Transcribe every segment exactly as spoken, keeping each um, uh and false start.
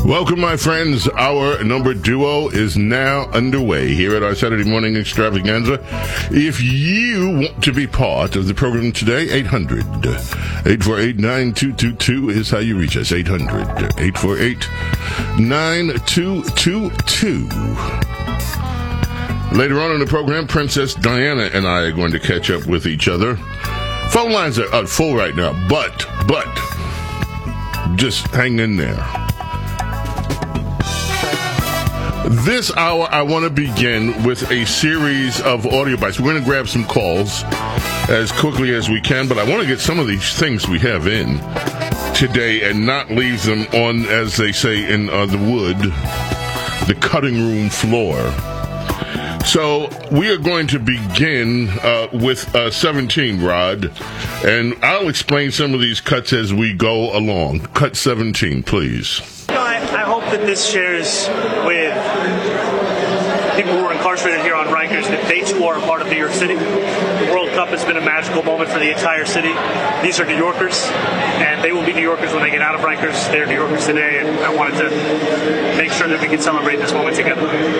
Welcome, my friends. Our number duo is now underway here at our Saturday morning extravaganza. If you want to be part of the program today, eight hundred, eight four eight, nine two two two is how you reach us. eight hundred, eight four eight, nine two two two. Later on in the program, Princess Diana and I are going to catch up with each other. Phone lines are, are full right now, but, but, just hang in there. This hour, I want to begin with a series of audio bites. We're going to grab some calls as quickly as we can, but I want to get some of these things we have in today and not leave them on, as they say in uh, the wood, the cutting room floor. So we are going to begin uh, with uh, seventeen, Rod, and I'll explain some of these cuts as we go along. Cut seventeen, please. You know, I, I hope that this shares with people who are incarcerated here on Rikers that they too are a part of New York City. The World Cup has been a magical moment for the entire city. These are New Yorkers, and they will be New Yorkers when they get out of Rikers. They're New Yorkers today, and I wanted to make sure that we can celebrate this moment together.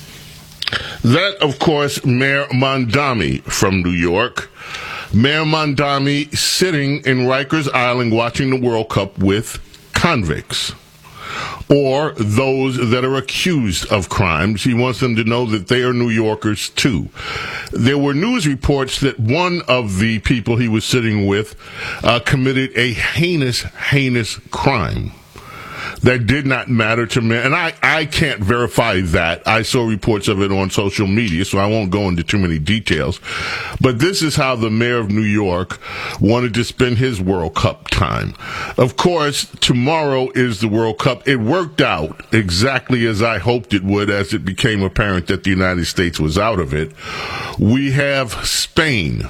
That, of course, Mayor Mondami from New York. Mayor Mondami sitting in Rikers Island watching the World Cup with convicts, or those that are accused of crimes. He wants them to know that they are New Yorkers too. There were news reports that one of the people he was sitting with uh, committed a heinous, heinous crime that did not matter to me. And I, I can't verify that. I saw reports of it on social media, so I won't go into too many details. But this is how the mayor of New York wanted to spend his World Cup time. Of course, tomorrow is the World Cup. It worked out exactly as I hoped it would, as it became apparent that the United States was out of it. We have Spain,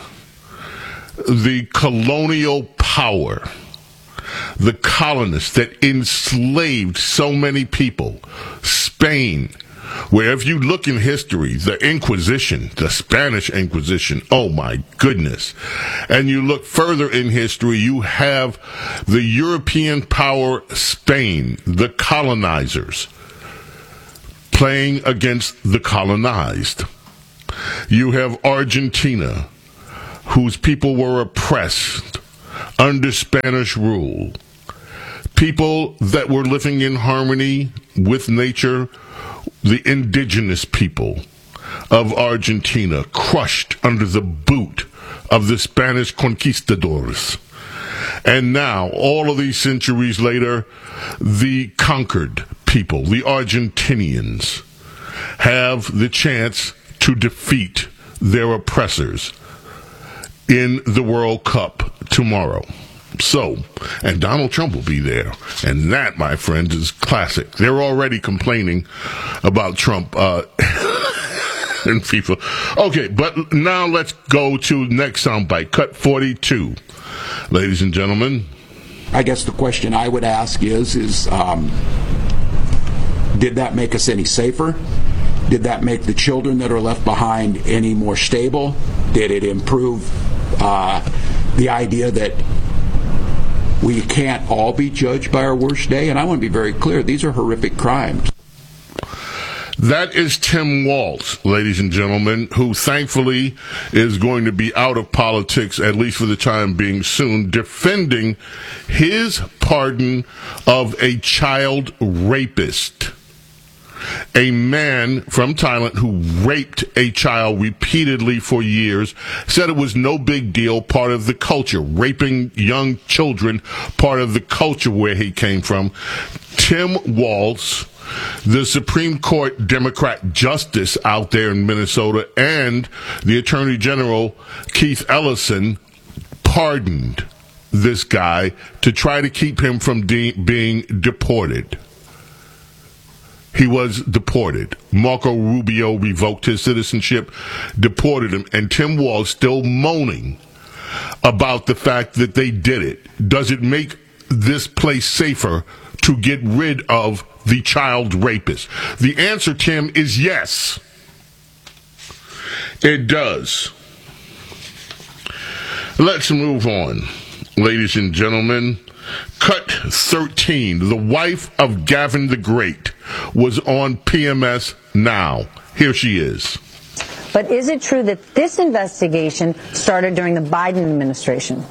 the colonial power, the colonists that enslaved so many people. Spain, where if you look in history, the Inquisition, the Spanish Inquisition, oh my goodness. And you look further in history, you have the European power Spain, the colonizers, playing against the colonized. You have Argentina, whose people were oppressed under Spanish rule. People that were living in harmony with nature, the indigenous people of Argentina, crushed under the boot of the Spanish conquistadors. And now, all of these centuries later, the conquered people, the Argentinians, have the chance to defeat their oppressors in the World Cup tomorrow. So, and Donald Trump will be there. And that, my friends, is classic. They're already complaining about Trump uh, and people. Okay, but now let's go to next soundbite, cut forty-two. Ladies and gentlemen. I guess the question I would ask is, is um, did that make us any safer? Did that make the children that are left behind any more stable? Did it improve uh, the idea that we can't all be judged by our worst day? And I want to be very clear, these are horrific crimes. That is Tim Walz, ladies and gentlemen, who thankfully is going to be out of politics, at least for the time being soon, defending his pardon of a child rapist. A man from Thailand who raped a child repeatedly for years, said it was no big deal, part of the culture. Raping young children, part of the culture where he came from. Tim Walz, the Supreme Court Democrat justice out there in Minnesota, and the Attorney General, Keith Ellison, pardoned this guy to try to keep him from de- being deported. He was deported. Marco Rubio revoked his citizenship, deported him, and Tim Walz still moaning about the fact that they did it. Does it make this place safer to get rid of the child rapist? The answer, Tim, is yes. It does. Let's move on, ladies and gentlemen. Cut thirteen, the wife of Gavin the Great, was on P M S Now. Here she is. But is it true that this investigation started during the Biden administration?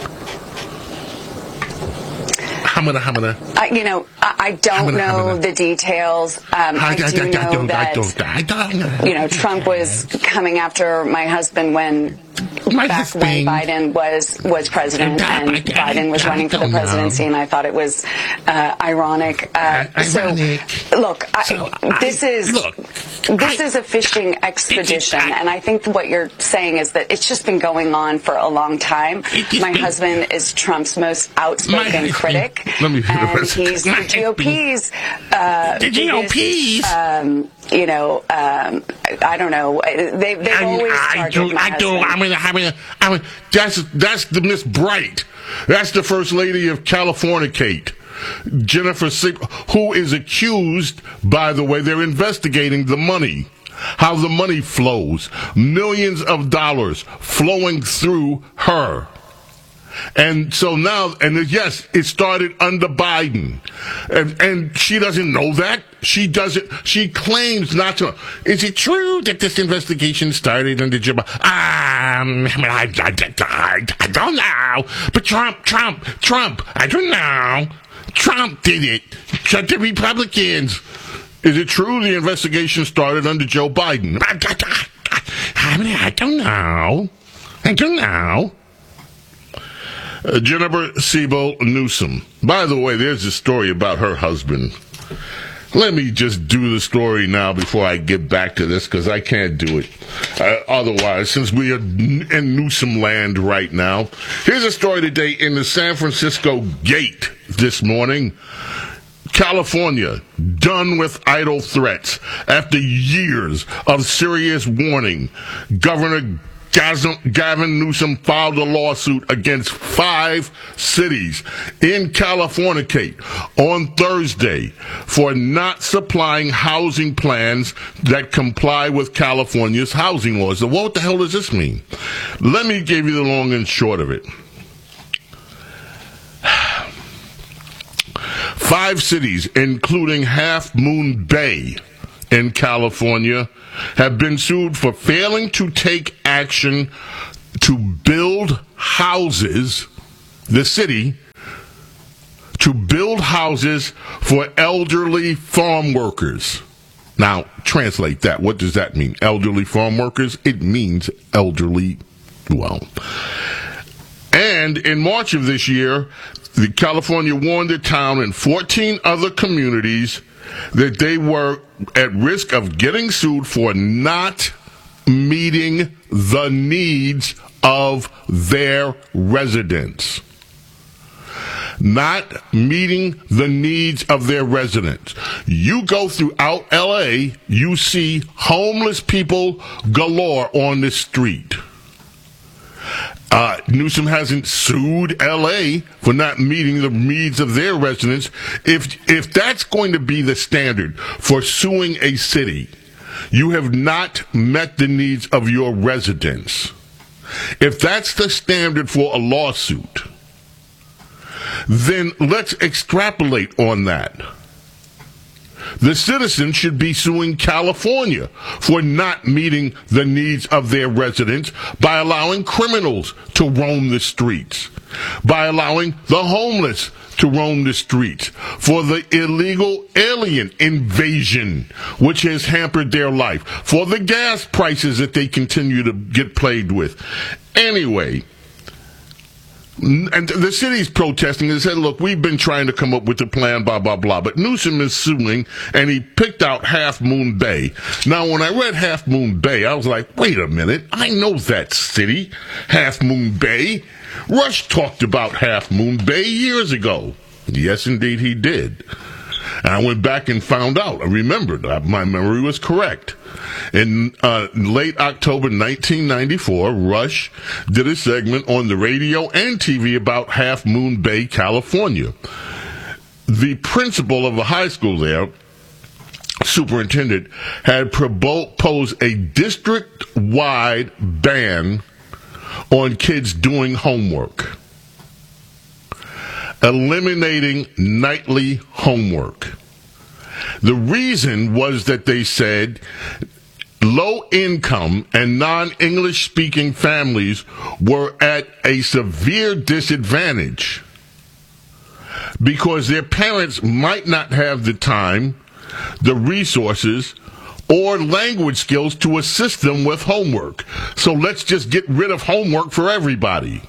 Hamana, hamana. Uh, you know, I, I don't Hamana, know hamana. the details. Um, I, I do know I don't, that, I don't, I don't. you know, Trump was coming after my husband when My back husband. when Biden was was president and I- I- Biden was I running for the don't know. presidency, and I thought it was uh, ironic. Uh, Ironic. So, look, I, So, this I- is look, this I- is a fishing expedition, I- and I think what you're saying is that it's just been going on for a long time. It- it- My it- husband is Trump's most My outspoken husband- critic, Let me- and he's the My G O P's. Uh, The G O P's. biggest, Um, you know, um, I, I don't know. They, they've I, always I targeted do, my I do. husband. I mean, I mean, I mean, that's that's the Miss Bright. That's the first lady of Californicate, Jennifer, Se- who is accused. By the way, they're investigating the money, how the money flows, millions of dollars flowing through her. And so now, and yes, it started under Biden. And, and she doesn't know that. She doesn't, she claims not to. Is it true that this investigation started under Joe Biden? Um, I, I, I, I don't know. But Trump, Trump, Trump, I don't know. Trump did it. Shut the Republicans. Is it true the investigation started under Joe Biden? I, I, I, I mean, I don't know. I don't know. Uh, Jennifer Siebel Newsom. By the way, there's a story about her husband. Let me just do the story now before I get back to this, because I can't do it uh, otherwise, since we are in Newsom land right now. Here's a story today in the San Francisco Gate this morning. California, done with idle threats. After years of serious warning, Governor Gavin Newsom filed a lawsuit against five cities in Californicate on Thursday for not supplying housing plans that comply with California's housing laws. So what the hell does this mean? Let me give you the long and short of it. Five cities, including Half Moon Bay in California, have been sued for failing to take action to build houses, the city, to build houses for elderly farm workers. Now, translate that. What does that mean? Elderly farm workers? It means elderly, well. And in March of this year, the California warned the town and fourteen other communities that they were at risk of getting sued for not meeting the needs of their residents. Not meeting the needs of their residents. You go throughout L A, you see homeless people galore on the street. Uh, Newsom hasn't sued L A for not meeting the needs of their residents. If if that's going to be the standard for suing a city, you have not met the needs of your residents. If that's the standard for a lawsuit, then let's extrapolate on that. The citizens should be suing California for not meeting the needs of their residents by allowing criminals to roam the streets, by allowing the homeless to roam the streets, for the illegal alien invasion, which has hampered their life, for the gas prices that they continue to get plagued with. Anyway, and the city's protesting and said, look, we've been trying to come up with a plan, blah, blah, blah. But Newsom is suing, and he picked out Half Moon Bay. Now, when I read Half Moon Bay, I was like, wait a minute. I know that city, Half Moon Bay. Rush talked about Half Moon Bay years ago. Yes, indeed, he did. And I went back and found out. I remembered. My memory was correct. In uh, late October nineteen ninety-four, Rush did a segment on the radio and T V about Half Moon Bay, California. The principal of a high school there, superintendent, had proposed a district-wide ban on kids doing homework. eliminating nightly homework. The reason was that they said low-income and non-English speaking families were at a severe disadvantage because their parents might not have the time, the resources, or language skills to assist them with homework. So let's just get rid of homework for everybody.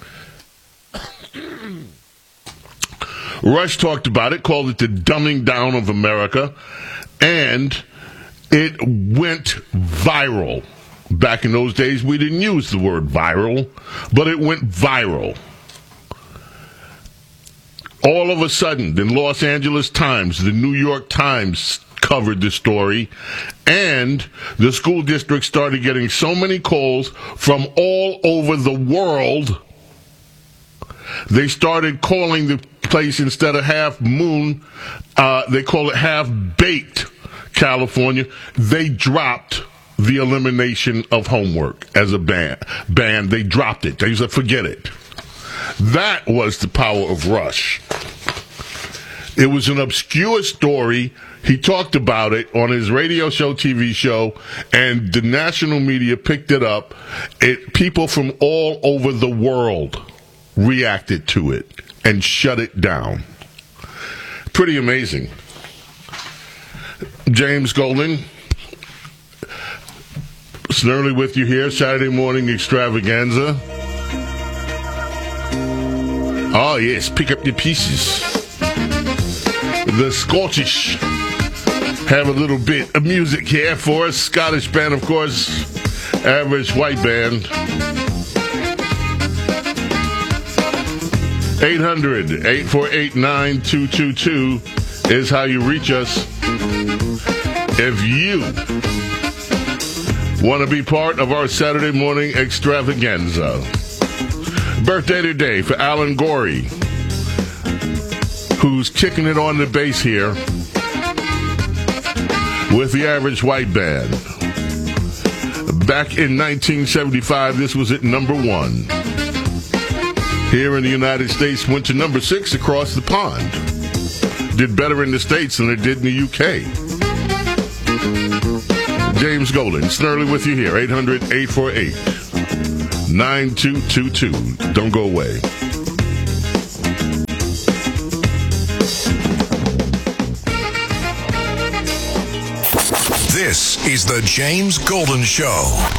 Rush talked about it, called it the dumbing down of America, and it went viral. Back in those days, we didn't use the word viral, but it went viral. All of a sudden, the Los Angeles Times, the New York Times covered the story, and the school district started getting so many calls from all over the world, they started calling the place, instead of Half Moon, uh, they call it Half Baked California. They dropped the elimination of homework as a ban. Ban. They dropped it. They said, forget it. That was the power of Rush. It was an obscure story. He talked about it on his radio show, T V show, and the national media picked it up. It, people from all over the world reacted to it and shut it down. Pretty amazing. James Golden, Snerdly with you here, Saturday morning extravaganza. Oh yes, pick up the pieces. The Scottish have a little bit of music here for us. Scottish band, of course, Average White Band. eight hundred, eight four eight, nine two two two is how you reach us. If you want to be part of our Saturday morning extravaganza. Birthday today for Alan Gorey, who's kicking it on the bass here with the Average White Band. Back in nineteen seventy-five, this was at number one. Here in the United States, went to number six across the pond. Did better in the States than it did in the U K. James Golden, Snerdly with you here, eight hundred, eight four eight, nine two two two. Don't go away. This is the James Golden Show.